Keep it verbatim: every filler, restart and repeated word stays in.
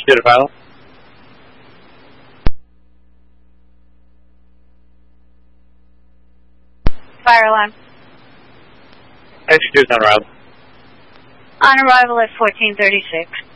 Zero pilot. Fire alarm. Engine two is on arrival. On arrival at fourteen thirty-six.